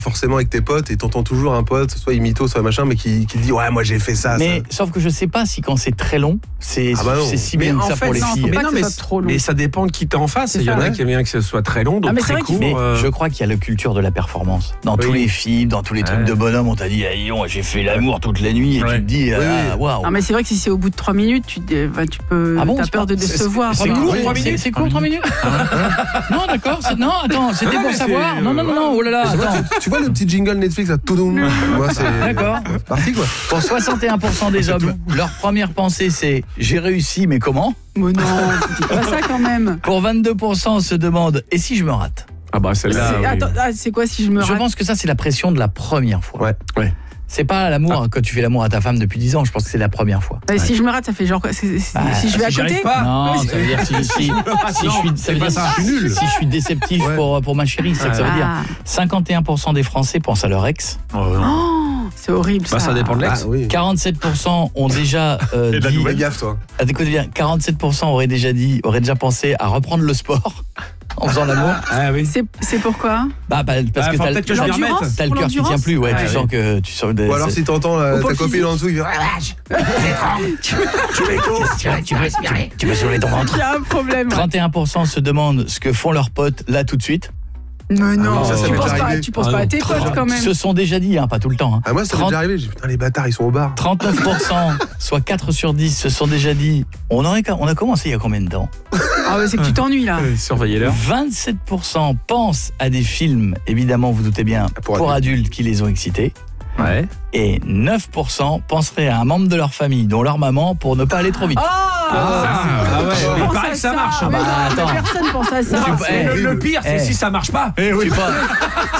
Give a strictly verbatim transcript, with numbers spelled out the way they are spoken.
forcément avec tes potes et t'entends toujours un pote, soit il mytho, soit machin, mais qui, qui dit ouais moi j'ai fait ça. Mais ça. sauf que je sais pas si quand c'est très long, c'est ah bah c'est si bien que ça fait, pour les non, filles. Mais, non, mais, trop long. mais ça dépend de qui t'es en face. Il y en ça. a qui aiment bien que ce soit très long, d'autres Ah, mais très c'est vrai court. Mais euh... je crois qu'il y a la culture de la performance. Dans Oui. tous les films, dans tous les trucs Ouais. de bonhomme, on t'a dit ah, Yon, j'ai fait l'amour toute la nuit et Ouais. tu te dis Oui, ah waouh. Non, mais c'est vrai que si c'est au bout de trois minutes, tu, bah, tu peux. Ah bon, t'as c'est peur pas- de c'est- décevoir. C'est quoi. court, Oui, trois oui. minutes. C'est court, trois minutes. Non, d'accord. c'est- Non, attends, c'était Ah, pour mais savoir. c'est- Non, non, non, non. Oh là là. Tu vois, Attends. tu vois le petit jingle Netflix là, tout doux. Moi c'est D'accord. c'est parti quoi. Pour soixante et un pour cent des hommes, leur première pensée c'est j'ai réussi, mais comment? Mais non, tu dis pas ça quand même. Pour vingt-deux pour cent, on se demande et si je me rate? Ah bah celle-là. C'est- oui. Attends, ah, c'est quoi si je me Je rate? pense que ça c'est la pression de la première fois. Ouais. Ouais. C'est pas l'amour quand tu fais l'amour à ta femme depuis dix ans, je pense que c'est la première fois. Bah, Si je me rate, ça fait genre quoi? C'est- c'est- Bah, Si je vais à si j'y côté arrive pas. Non, ça veut dire si, si, si je suis, ça veut pas dire ça, je suis nul. si je suis déceptif Ouais. pour, pour ma chérie, c'est ça que ça veut dire. Ah. cinquante et un pour cent des Français pensent à leur ex, Oh, non. Oh, c'est horrible ça. Bah, ça dépend de Ah l'ex. oui. quarante-sept pour cent ont déjà euh, Et de la dit, nouvelle. Fais gaffe toi. ah, écoutez bien, quarante-sept pour cent auraient déjà dit, auraient déjà pensé à reprendre le sport en faisant l'amour. Ah oui. C'est c'est pourquoi? Bah, bah, parce Ah, que faut t'as peut-être que je m'y L'endurance remette. t'as le Pour cœur qui tient l'endurance plus, ouais, Ah, tu oui. sens que tu sens Ou alors si t'entends la- Ou pour ta le copine physique. en dessous, il fait ah, tu veux, tu veux respirer, tu veux soulever ton ventre. Il y a un problème. trente et un pour cent se demandent ce que font leurs potes là tout de suite. Mais non, non, ça, ça tu m'est penses déjà pas, arrivé. tu penses Ah pas non. à tes potes quand même. Se sont déjà dit, hein, pas tout le temps. Hein. Ah moi ça m'est trente déjà arrivé, j'ai dit putain les bâtards ils sont au bar. trente-neuf pour cent, soit quatre sur dix, se sont déjà dit. On, aurait, on a commencé il y a combien de temps? Ah ouais, c'est que tu t'ennuies là. Euh, Surveillez-leur. vingt-sept pour cent pensent à des films, évidemment, vous doutez bien, Pour pour, adultes qui les ont excités. Ouais. Et neuf pour cent penseraient à un membre de leur famille, dont leur maman, pour ne pas aller trop vite. Ah, ah ouais. Mais il Pense paraît à que ça marche. Mais bah, non, mais attends. personne pense à ça. Non, Tu- c'est- eh, le, le pire, c'est eh. si ça marche pas. Tu, pas-